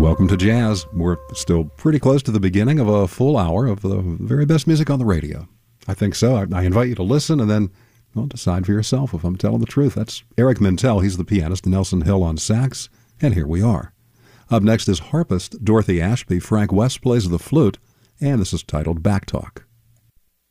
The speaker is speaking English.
Welcome to Jazz. We're still pretty close to the beginning of a full hour of the very best music on the radio. I think so. I invite you to listen and then decide for yourself if I'm telling the truth. That's Eric Mintel. He's the pianist. Nelson Hill on sax. And here we are. Up next is harpist Dorothy Ashby. Frank West plays the flute. And this is titled Back Talk.